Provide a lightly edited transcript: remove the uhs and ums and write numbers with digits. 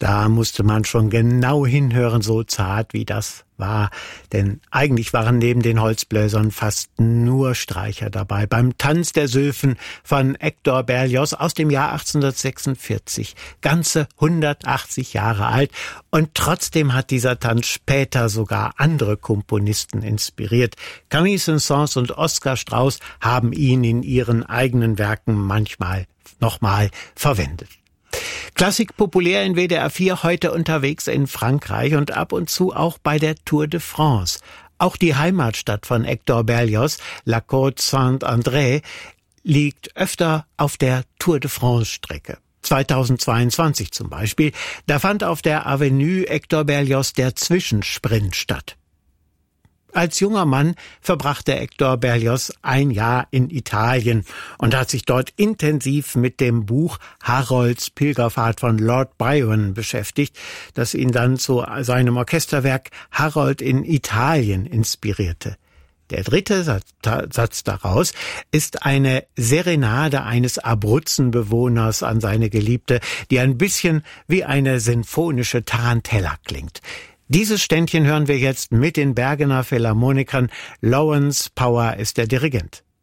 Da musste man schon genau hinhören, so zart wie das war. Denn eigentlich waren neben den Holzbläsern fast nur Streicher dabei. Beim Tanz der Sylphen von Hector Berlioz aus dem Jahr 1846. Ganze 180 Jahre alt. Und trotzdem hat dieser Tanz später sogar andere Komponisten inspiriert. Camille Saint-Saëns und Oskar Strauß haben ihn in ihren eigenen Werken manchmal nochmal verwendet. Klassik populär in WDR 4, heute unterwegs in Frankreich und ab und zu auch bei der Tour de France. Auch die Heimatstadt von Hector Berlioz, La Côte Saint-André, liegt öfter auf der Tour de France Strecke. 2022 zum Beispiel, da fand auf der Avenue Hector Berlioz der Zwischensprint statt. Als junger Mann verbrachte Hector Berlioz ein Jahr in Italien und hat sich dort intensiv mit dem Buch Harolds Pilgerfahrt von Lord Byron beschäftigt, das ihn dann zu seinem Orchesterwerk Harold in Italien inspirierte. Der dritte Satz daraus ist eine Serenade eines Abruzzenbewohners an seine Geliebte, die ein bisschen wie eine sinfonische Tarantella klingt. Dieses Ständchen hören wir jetzt mit den Bergener Philharmonikern. Lawrence Power ist der Dirigent.